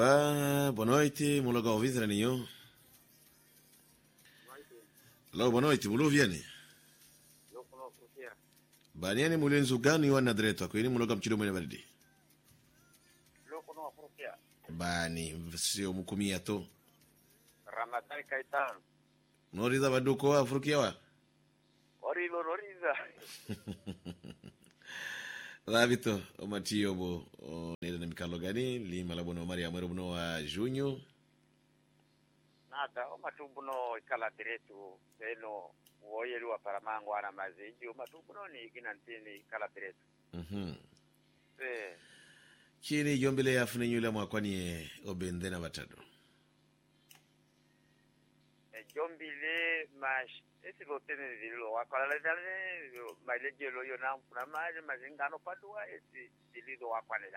Boa noite, muloga ouvir niyo. Hello, boa noite, mulo viene. Baniani mulenzu gani wana direto kwa ini muloga mchido mwene baridi. Bani, sio mkumia to. Ramadhani Kaitano. Noriza baduko wa Afrukia wa? Noriza. Ravito, omatio bo, nele na mikalo gani, lima labono mari amwero buno wa junho. Nada, omatubuno ikala direto, eno, uoyeru wa paramangu ana maziji, omatubuno ni ikinantini ikala direto. Chini yombele ya fune nyule mwakwani obendena batado. Jombile mash esi lotene dilo wakwala dale maileje lo yona kuna maji mazingano padua esi dilido wakwanela.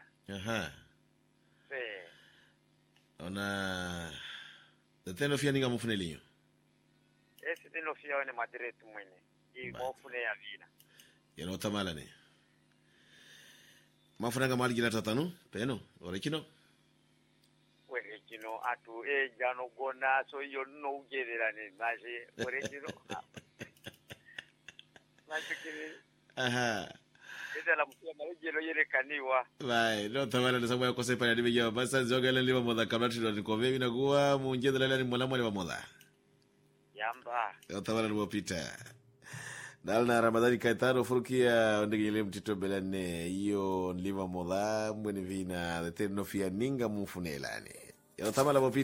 Ona teno fia ninga mufune linyo. Esi teno fia wene madiretu mwene. I mofune ya vina. Yeno tamala ne. Mafuranga mali gila tatanu peno orekino. Oregino atu jano gona so yo no ugerera ni maje oregino. Ida la mtia marejero yere kaniwa. Vai, no tamala na sababu yako sepa ndibe yo basa zogala liwa moda kabati ndo nikove bina kuwa munjeda la ni mwalamu ni moda. Yamba. Yo tamala ni wapita. Dalna Ramadhani Kaitano Furkia ondege ile mtito belane iyo nliva moda mwene vina the no fia ninga mufunelani. Yo tamala wapita.